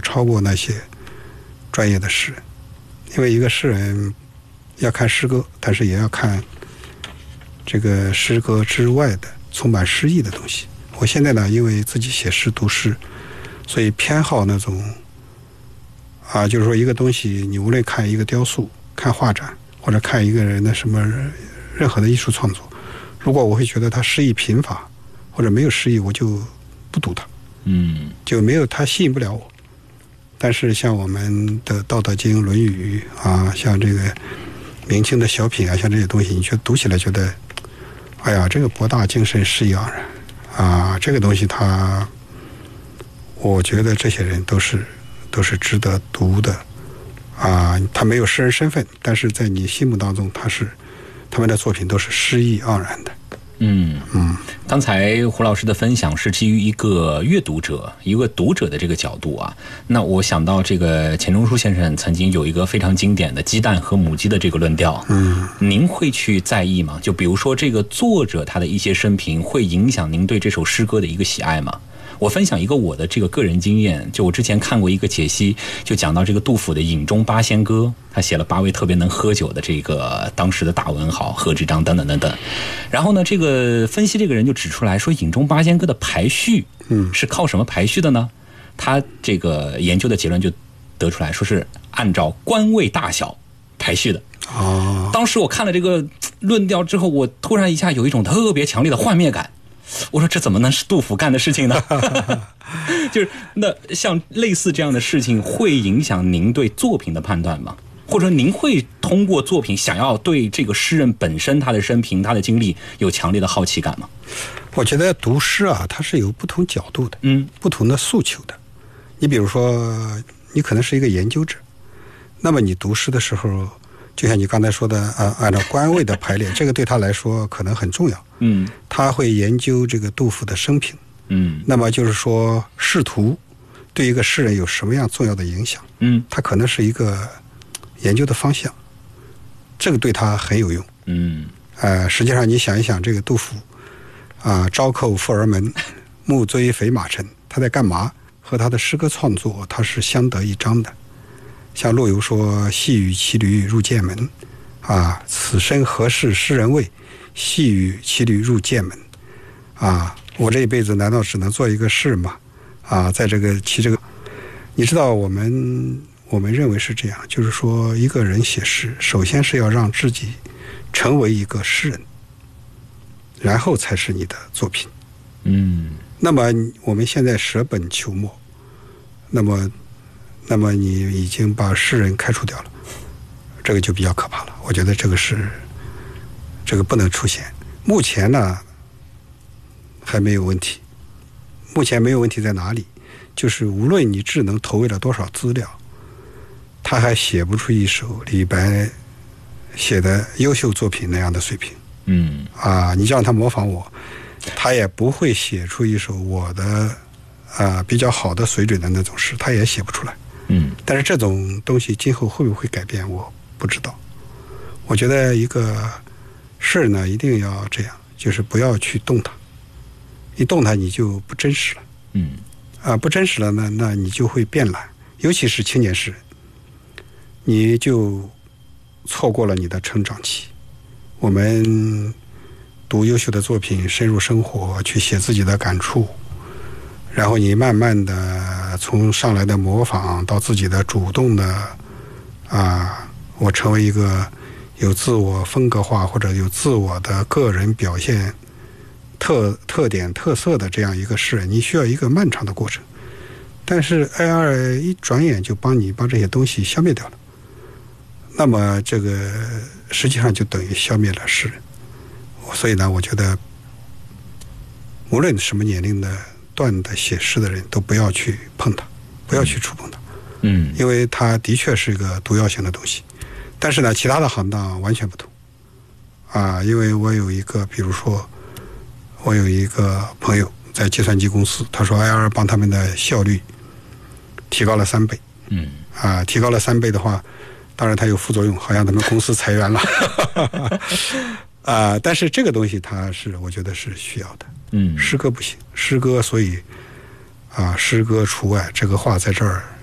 超过那些专业的诗人。因为一个诗人要看诗歌，但是也要看这个诗歌之外的充满诗意的东西。我现在呢，因为自己写诗读诗，所以偏好那种就是说一个东西，你无论看一个雕塑、看画展，或者看一个人的什么任何的艺术创作，如果我会觉得他诗意贫乏或者没有诗意，我就不读它，就没有它吸引不了我。但是像我们的《道德经》《论语》像这个明清的小品像这些东西，你觉得读起来觉得，哎呀，这个博大精深，诗意盎然这个东西我觉得这些人都是值得读的他没有诗人身份，但是在你心目当中，他们的作品都是诗意盎然的。 刚才胡老师的分享是基于一个阅读者、一个读者的这个角度那我想到这个钱钟书先生曾经有一个非常经典的鸡蛋和母鸡的这个论调。您会去在意吗？就比如说这个作者他的一些生平会影响您对这首诗歌的一个喜爱吗？我分享一个我的这个个人经验，就我之前看过一个解析，就讲到这个杜甫的《饮中八仙歌》，他写了8位特别能喝酒的这个当时的大文豪贺知章等等等等。然后呢，这个分析这个人就指出来说，《饮中八仙歌》的排序是靠什么排序的呢？他这个研究的结论就得出来说是按照官位大小排序的。当时我看了这个论调之后，我突然一下有一种特别强烈的幻灭感。我说这怎么能是杜甫干的事情呢？就是那像类似这样的事情会影响您对作品的判断吗？或者您会通过作品想要对这个诗人本身他的生平他的经历有强烈的好奇感吗？ 我觉得读诗它是有不同角度的，不同的诉求的。你比如说你可能是一个研究者，那么你读诗的时候，就像你刚才说的按照官位的排列，这个对他来说可能很重要。他会研究这个杜甫的生平。那么就是说仕途对一个诗人有什么样重要的影响。他可能是一个研究的方向，这个对他很有用。实际上你想一想，这个杜甫朝叩富儿门，暮追肥马尘，他在干嘛？和他的诗歌创作他是相得益彰的。像陆游说细雨骑驴入剑门此身何事诗人味，细雨骑驴入剑门我这一辈子难道只能做一个士吗？在这个骑这个，你知道我们认为是这样，就是说一个人写诗，首先是要让自己成为一个诗人，然后才是你的作品。那么我们现在舍本求末，那么你已经把诗人开除掉了，这个就比较可怕了。我觉得这个不能出现。目前呢还没有问题。目前没有问题在哪里？就是无论你智能投喂了多少资料，他还写不出一首李白写的优秀作品那样的水平。你就让他模仿我，他也不会写出一首我的比较好的水准的那种诗，他也写不出来。但是这种东西今后会不会改变，我不知道。我觉得一个事呢，一定要这样，就是不要去动它，一动它你就不真实了。不真实了呢，那你就会变懒，尤其是青年诗人，你就错过了你的成长期。我们读优秀的作品，深入生活，去写自己的感触，然后你慢慢的从上来的模仿到自己的主动的我成为一个有自我风格化或者有自我的个人表现特点特色的这样一个诗人，你需要一个漫长的过程。但是 AI 一转眼就帮你把这些东西消灭掉了，那么这个实际上就等于消灭了诗人。所以呢，我觉得无论什么年龄的段的写诗的人都不要去碰它，不要去触碰它。因为它的确是一个毒药性的东西。但是呢，其他的行当完全不同因为我有一个朋友在计算机公司，他说 IR 帮他们的效率提高了3倍。提高了3倍的话，当然它有副作用，好像他们公司裁员了。但是这个东西我觉得是需要的。诗歌不行，诗歌所以诗歌除外，这个话在这儿